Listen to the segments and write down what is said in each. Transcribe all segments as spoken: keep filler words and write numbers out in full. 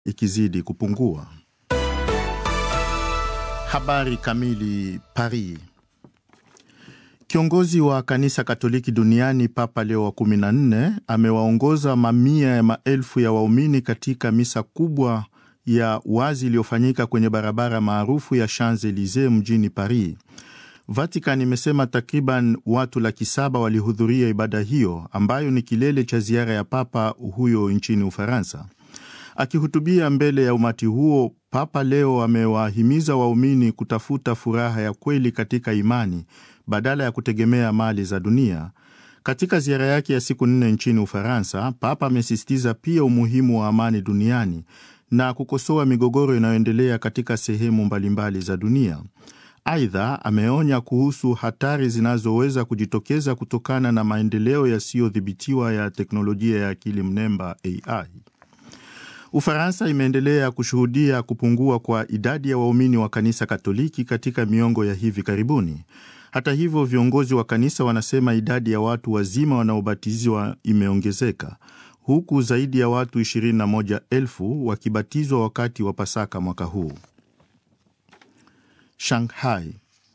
ikizidi kupungua. Habari kamili. Paris. Kiongozi wa kanisa Katoliki duniani Papa Leo wa kumi na nne amewaongoza mamia ya maelfu ya waumini katika misa kubwa ya wazi iliyofanyika kwenye barabara maarufu ya Champs-Elysees mjini Paris. Vatican imesema takriban watu laki saba walihudhuria ibada hiyo, ambayo ni kilele cha ziara ya Papa huyo nchini Ufaransa. Akihutubia mbele ya umati huo, Papa Leo amewahimiza waumini kutafuta furaha ya kweli katika imani badala ya kutegemea mali za dunia. Katika ziara yake ya siku nne nchini Ufaransa, Papa amesisitiza pia umuhimu wa amani duniani na kukosoa migogoro inayoendelea katika sehemu mbalimbali za dunia. Aidha, ameonya kuhusu hatari zinazoweza kujitokeza kutokana na maendeleo yasiyodhibitiwa ya teknolojia ya akili mnemba A I. Ufaransa imeendelea kushuhudia kupungua kwa idadi ya waumini wa kanisa Katoliki katika miongo ya hivi karibuni. Hata hivyo, viongozi wa kanisa wanasema idadi ya watu wazima wanaobatizwa imeongezeka, huku zaidi ya watu ishirini na moja elfu wakibatizwa wakati wa Pasaka mwaka huu. Shanghai.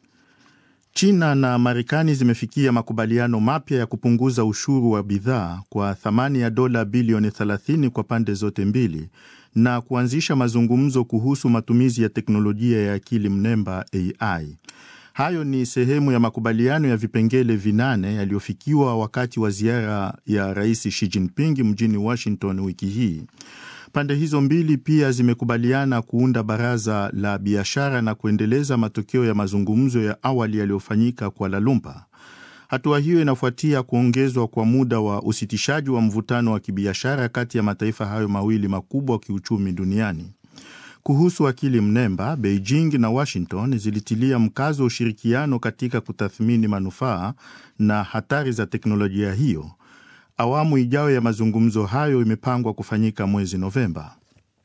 China na Marekani zimefikia makubaliano mapya ya kupunguza ushuru wa bidhaa kwa thamani ya dola bilioni thelathini kwa pande zote mbili na kuanzisha mazungumzo kuhusu matumizi ya teknolojia ya akili mnemba A I. Hayo ni sehemu ya makubaliano ya vipengele vinane yaliyofikiwa wakati wa ziara ya Rais Xi Jinping mjini Washington wiki hii. Pande hizo mbili pia zimekubaliana kuunda baraza la biashara na kuendeleza matokeo ya mazungumzo ya awali yaliyofanyika Kuala Lumpur. Hatua hiyo inafuatia kuongezwa kwa muda wa usitishaji wa mvutano wa kibiashara kati ya mataifa hayo mawili makubwa kiuchumi duniani. Kuhusu akili mnemba, Beijing na Washington zilitilia mkazo wa ushirikiano katika kutathmini manufaa na hatari za teknolojia hiyo. Awamu ijayo ya mazungumzo hayo imepangwa kufanyika mwezi Novemba.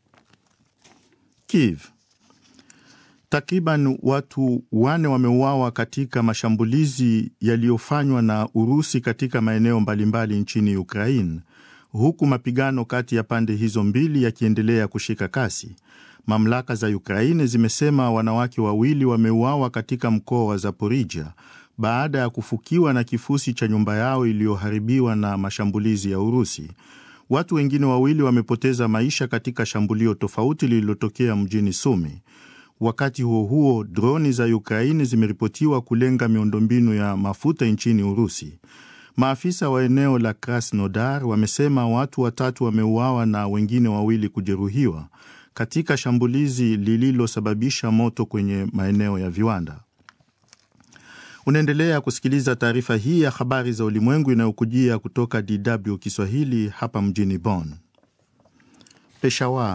Kiev. Takriban watu wane wameuawa katika mashambulizi yaliyofanywa na Urusi katika maeneo mbalimbali nchini Ukraine, huku mapigano kati ya pande hizo mbili yakiendelea kushika kasi. Mamlaka za Ukraine zimesema wanawake wawili wameuawa katika mkoa wa Zaporizhia baada ya kufukiwa na kifusi cha nyumba yao iliyoharibiwa na mashambulizi ya Urusi. Watu wengine wawili wamepoteza maisha katika shambulio tofauti lililotokea mjini Sumi. Wakati huo huo, droni za Ukraine zimeripotiwa kulenga miundombinu ya mafuta nchini Urusi. Maafisa wa eneo la Krasnodar wamesema watu watatu wameuawa na wengine wawili kujeruhiwa katika shambulizi lililosababisha moto kwenye maeneo ya viwanda. Unaendelea kusikiliza taarifa hii ya habari za ulimwengu inayokujia kutoka D W Kiswahili hapa mjini Bonn. Peshawar.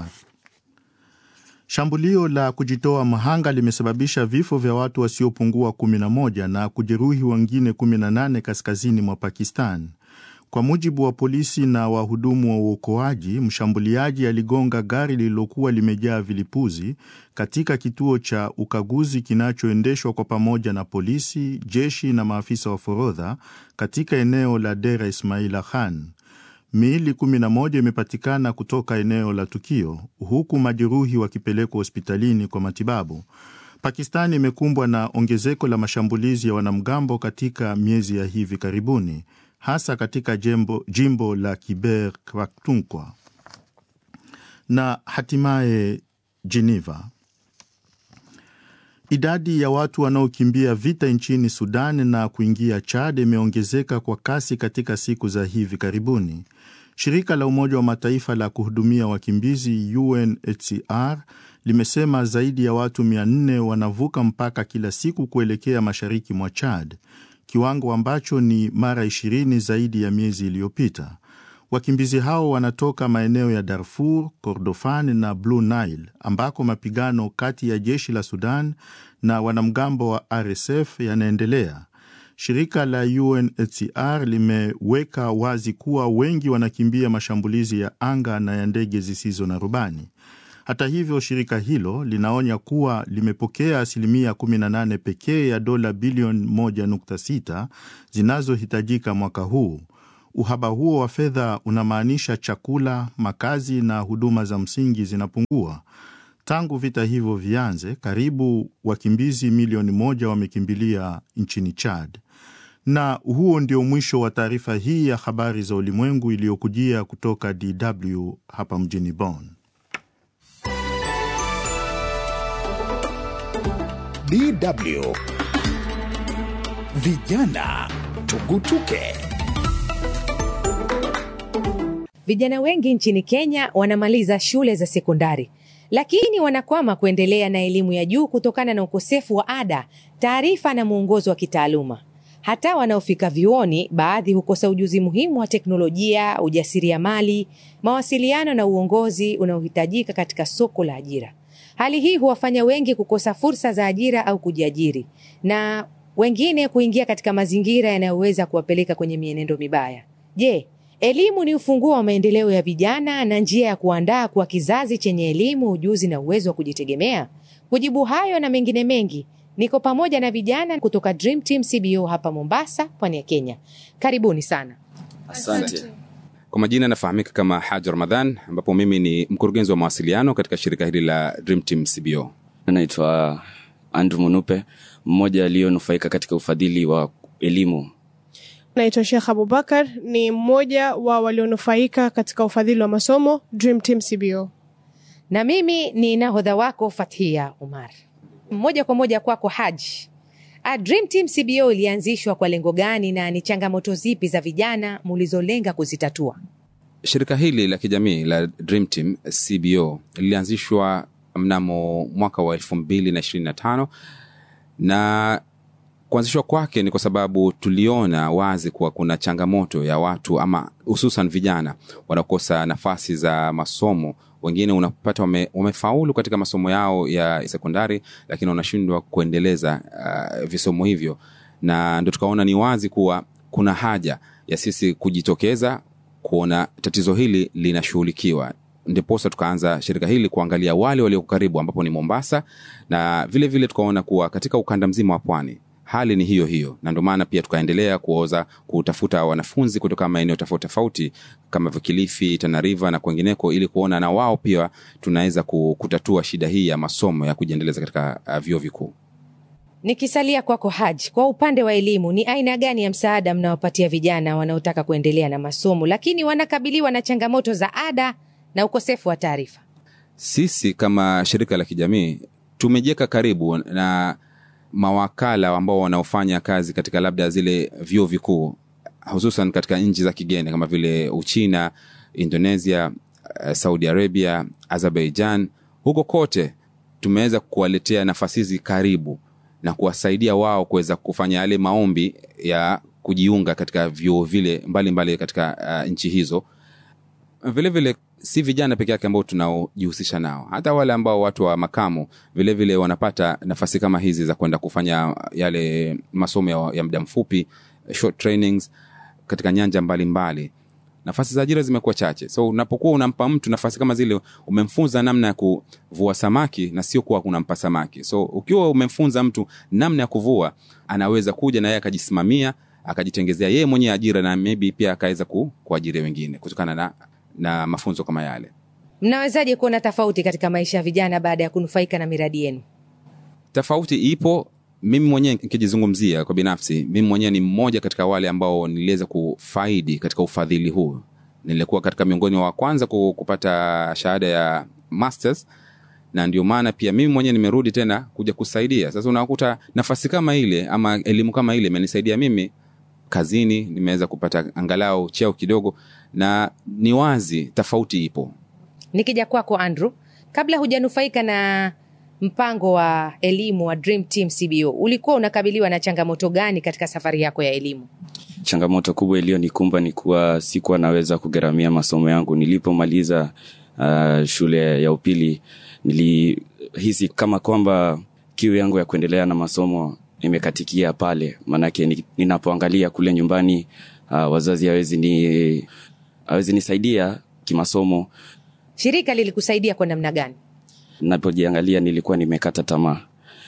Shambulio la kujitoa mhanga limesababisha vifo vya watu wasiopungua kumi na moja na kujeruhi wengine kumi na nane kaskazini mwa Pakistan. Kwa mujibu wa polisi na wahudumu wa uokoaji, mshambuliaji aligonga gari lililokuwa limejaa vilipuzi katika kituo cha ukaguzi kinachoendeshwa kwa pamoja na polisi, jeshi na maafisa wa forodha katika eneo la Dera Ismaila Khan. Miili kumi na moja imepatikana kutoka eneo la tukio, huku majeruhi wakipelekwa hospitalini kwa matibabu. Pakistani imekumbwa na ongezeko la mashambulizi ya wanamgambo katika miezi ya hivi karibuni, hasa katika jimbo, jimbo la Khyber Pakhtunkhwa. Na hatimaye Geneva. Idadi ya watu wanaokimbia vita nchini Sudan na kuingia Chad imeongezeka kwa kasi katika siku za hivi karibuni. Shirika la Umoja wa Mataifa la kuhudumia wakimbizi U N H C R limesema zaidi ya watu mia nne wanavuka mpaka kila siku kuelekea mashariki mwa Chad, kiwango ambacho ni mara ishirini zaidi ya miezi iliyopita. Wakimbizi hao wanatoka maeneo ya Darfur, Kordofan na Blue Nile, ambako mapigano kati ya jeshi la Sudan na wanamgambo wa R S F yanaendelea. Shirika la U N H C R limeweka wazi kuwa wengi wanakimbia mashambulizi ya anga na ya ndege zisizo na rubani. Hata hivyo, shirika hilo linaonya kuwa limepokea asilimia kumi na nane pekee ya dola bilioni moja nukta sita zinazohitajika mwaka huu. uhaba huo wa fedha unamaanisha chakula, makazi na huduma za msingi zinapungua. Tangu vita hivyo vianze, karibu wakimbizi milioni moja wamekimbilia nchini Chad. Na huo ndio mwisho wa taarifa hii ya habari za ulimwengu iliyokujia kutoka D W hapa mjini Bonn. D W Vijana Tugutuke. Vijana wengi nchini Kenya wanamaliza shule za sekondari, lakini wanakwama kuendelea na elimu ya juu kutokana na ukosefu wa ada, taarifa na mwongozo wa kitaaluma. Hata wanaofika vyuoni, baadhi hukosa ujuzi muhimu wa teknolojia, ujasiriamali, mawasiliano na uongozi unaohitajika katika soko la ajira. Hali hii huwafanya wengi kukosa fursa za ajira au kujiajiri, na wengine kuingia katika mazingira yanayoweza kuwapeleka kwenye mienendo mibaya. Je, elimu ni ufunguo wa maendeleo ya vijana na njia ya kuandaa kwa kizazi chenye elimu, ujuzi na uwezo wa kujitegemea? Kujibu hayo na mengine mengi, niko pamoja na vijana kutoka Dream Team C B O hapa Mombasa, pwani ya Kenya. Karibuni sana. Asante. Kwa majina nafahamika kama Haji Ramadhan, ambapo mimi ni mkurugenzi wa mawasiliano katika shirika hili la Dream Team C B O. Naitwa Andrew Munupe, mmoja aliyonufaika katika ufadhili wa elimu. Naitwa Sheikh Abubakar, ni mmoja wa walionufaika katika ufadhili wa masomo Dream Team C B O. Na mimi ni nahodha wako Fathia Umar. Mmoja kwa moja kwako Haji. A Dream Team C B O ilianzishwa kwa lengo gani na ni changamoto zipi za vijana mulizolenga kuzitatua? Shirika hili la kijamii la Dream Team C B O lilianzishwa mnamo mwaka wa elfu mbili na ishirini na tano, na kuanzishwa kwake ni kwa sababu tuliona wazi kuwa kuna changamoto ya watu, ama hususan vijana wanakosa nafasi za masomo. Wengine unapata wame, wamefaulu katika masomo yao ya sekondari, lakini wanashindwa kuendeleza uh, visomo hivyo. Na ndio tukaona ni wazi kuwa kuna haja ya sisi kujitokeza kuona tatizo hili linashughulikiwa. Ndiposa tukaanza shirika hili kuangalia wale walio karibu, ambapo ni Mombasa, na vile vile tukaona kuwa katika ukanda mzima wa pwani hali ni hiyo hiyo, na ndio maana pia tukaendelea kuoza kutafuta wanafunzi kutoka maeneo tofauti tofauti kama Kilifi, Tana River na kwingineko, ili kuona na wao pia tunaweza kutatua shida hii ya masomo ya kujiendeleza katika uh, vyuo vikuu. Nikisalia kwako Haji, kwa upande wa elimu, ni aina gani ya msaada mnawapatia vijana wanaotaka kuendelea na masomo lakini wanakabiliwa na changamoto za ada na ukosefu wa taarifa? Sisi kama shirika la kijamii tumejeka karibu na mawakala ambao wanaofanya kazi katika labda zile vyuo vikuu, hususan katika nchi za kigeni kama vile Uchina, Indonesia, Saudi Arabia, Azerbaijan. Huko kote tumeweza kuwaletea nafasi hizi karibu na kuwasaidia wao kuweza kufanya yale maombi ya kujiunga katika vyuo vile mbalimbali mbali katika uh, nchi hizo. Vile vile si vijana pekee yake ambao tunaojihusisha nao, hata wale ambao watu wa makamu vile vile wanapata nafasi kama hizi za kwenda kufanya yale masomo ya, ya muda mfupi, short trainings katika nyanja mbalimbali mbali. Nafasi za ajira zimekuwa chache. So unapokuwa unampa mtu nafasi kama zile, umemfunza namna ya kuvua samaki na sio kuwa unampa samaki. So ukiwa umemfunza mtu namna ya kuvua, anaweza kuja na yeye akajisimamia, akajitengezea yeye mwenye ajira, na maybe pia akaweza ku, kuajiri wengine kutokana na na mafunzo kama yale. Mnawezaje kuona tofauti katika maisha ya vijana baada ya kunufaika na miradi yenu? Tofauti ipo. Mimi mwenyewe nikijizungumzia kwa binafsi, mimi mwenyewe ni mmoja katika wale ambao niliweza kufaidi katika ufadhili huu. Nilikuwa katika miongoni wa kwanza kupata shahada ya masters, na ndio maana pia mimi mwenyewe nimerudi tena kuja kusaidia. Sasa unakuta nafasi kama ile ama elimu kama ile imenisaidia mimi kazini, nimeweza kupata angalau cheo kidogo, na ni wazi tofauti ipo. Nikija kwako Andrew, kabla hujanufaika na mpango wa elimu wa Dream Team C B O, ulikuwa unakabiliwa na changamoto gani katika safari yako ya elimu? Changamoto kubwa iliyonikumba ni kuwa sikuwa naweza kugharamia masomo yangu. Nilipomaliza uh, shule ya upili, nilihisi kama kwamba kiu yangu ya kuendelea na masomo imekatikia pale. Manake ninapoangalia kule nyumbani, uh, wazazi hawezi ni hawezi nisaidia kimasomo. Shirika lilikusaidia kwa namna gani? Ninapojiangalia nilikuwa nimekata tamaa.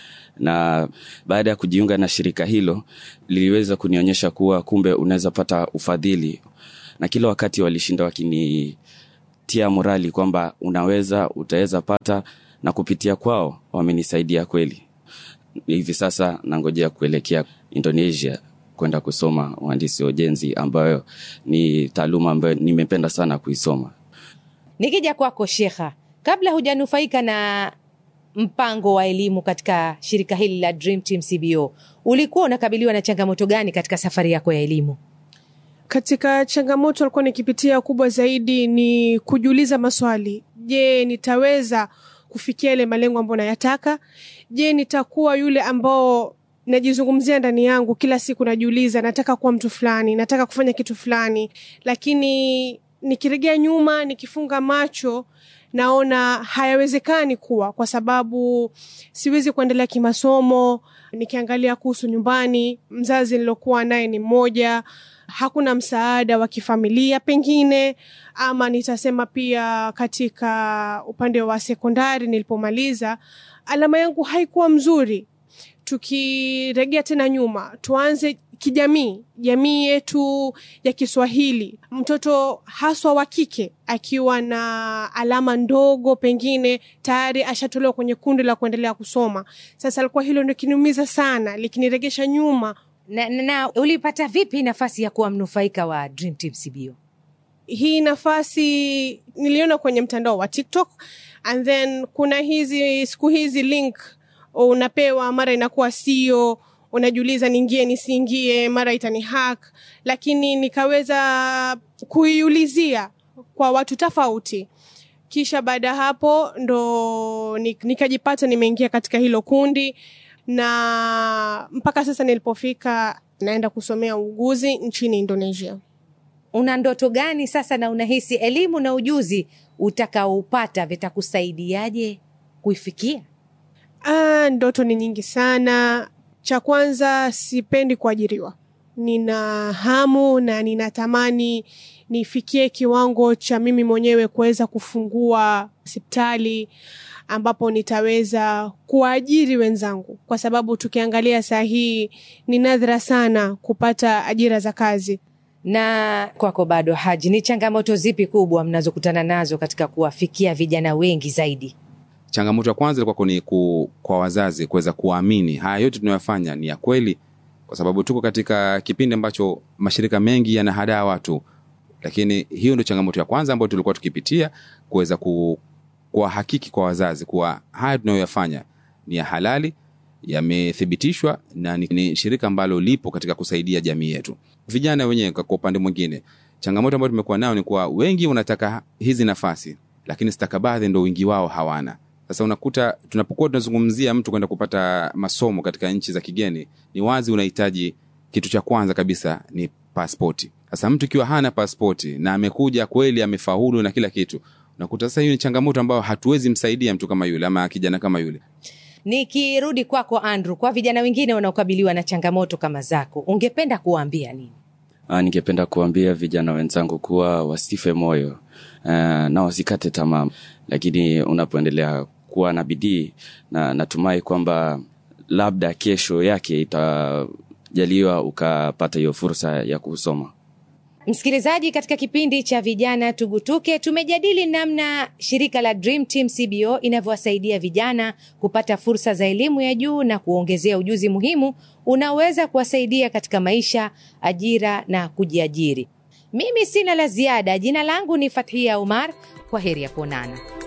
Na baada ya kujiunga na shirika hilo, liliweza kunionyesha kuwa kumbe unaweza pata ufadhili na kila wakati walishinda wakinitia morali kwamba unaweza, utaweza pata, na kupitia kwao wamenisaidia kweli. Hivi sasa nangojea kuelekea Indonesia kwenda kusoma uhandisi wa ujenzi, ambayo ni taaluma ambayo nimependa sana kuisoma. Nikija kwako Shekha, kabla hujanufaika na mpango wa elimu katika shirika hili la Dream Team C B O, ulikuwa unakabiliwa na changamoto gani katika safari yako ya elimu? Katika changamoto alikuwa nikipitia kubwa zaidi ni kujiuliza maswali. Je, nitaweza kufikia ile malengo ambayo nayataka? Je, nitakuwa yule ambao najizungumzia ndani yangu kila siku najiuliza nataka kuwa mtu fulani, nataka kufanya kitu fulani, lakini nikirejea nyuma, nikifunga macho, naona hayawezekani kuwa, kwa sababu siwezi kuendelea kimasomo. Nikiangalia kuhusu nyumbani, mzazi nilokuwa naye ni mmoja, hakuna msaada wa kifamilia pengine, ama nitasema pia katika upande wa sekondari nilipomaliza, alama yangu haikuwa mzuri. Tukirejea tena nyuma, tuanze kijamii, jamii yetu ya Kiswahili, mtoto haswa wa kike akiwa na alama ndogo pengine tayari ashatolewa kwenye kundi la kuendelea kusoma. Sasa alikuwa hilo ndio kiniumiza sana, likiniregesha nyuma. Na, na, na ulipata vipi nafasi ya kuwa mnufaika wa Dream Team C B O? Hii nafasi niliona kwenye mtandao wa TikTok, and then kuna hizi siku hizi link unapewa, mara inakuwa sio, unajiuliza niingie nisiingie, mara itani hack, lakini nikaweza kuiulizia kwa watu tofauti. Kisha baada hapo ndo nikajipata nimeingia katika hilo kundi, na mpaka sasa nilipofika naenda kusomea uuguzi nchini Indonesia. Una ndoto gani sasa, na unahisi elimu na ujuzi utakaoupata vitakusaidiaje kuifikia? Ah, ndoto ni nyingi sana. Cha kwanza, sipendi kuajiriwa. Nina hamu na ninatamani nifikie kiwango cha mimi mwenyewe kuweza kufungua hospitali ambapo nitaweza kuajiri wenzangu, kwa sababu tukiangalia saa hii ni nadra sana kupata ajira za kazi. Na kwako bado Haji, ni changamoto zipi kubwa mnazokutana nazo katika kuwafikia vijana wengi zaidi? Changamoto ya kwanza ilikuwa ni ku, kwa wazazi kuweza kuamini haya yote tunayofanya ni ya kweli, kwa sababu tuko katika kipindi ambacho mashirika mengi yanahadaa watu. Lakini hiyo ndio changamoto ya kwanza ambayo tulikuwa tukipitia, kuweza ku, kwa hakiki kwa wazazi kuwa haya tunayofanya ni ya halali, yamethibitishwa na ni, ni shirika ambalo lipo katika kusaidia jamii yetu. Vijana wenyewe kwa upande mwingine, changamoto ambayo tumekuwa nayo ni kuwa wengi wanataka hizi nafasi, lakini stakabadhi ndio wingi wao hawana. Sasa unakuta tunapokuwa tunazungumzia mtu kwenda kupata masomo katika nchi za kigeni, ni wazi unahitaji kitu cha kwanza kabisa ni pasipoti. Sasa mtu kiwa hana pasipoti na amekuja kweli amefaulu na kila kitu, unakuta sasa hiyo ni changamoto ambayo hatuwezi msaidia mtu kama yule ama kijana kama yule. Nikirudi kwako Andrew, kwa vijana wengine wanaokabiliwa na changamoto kama zako, ungependa kuambia nini? Ah, ningependa kuambia vijana wenzangu kuwa wasife moyo, uh, na wasikate tamaa, lakini unapoendelea kuwa na bidii, na natumai kwamba labda kesho yake itajaliwa ukapata hiyo fursa ya kusoma. Msikilizaji, katika kipindi cha Vijana Tugutuke tumejadili namna shirika la Dream Team C B O inavyowasaidia vijana kupata fursa za elimu ya juu na kuongezea ujuzi muhimu unaweza kuwasaidia katika maisha, ajira na kujiajiri. Mimi sina la ziada. Jina langu ni Fathia Umar. Kwaheri ya kuonana.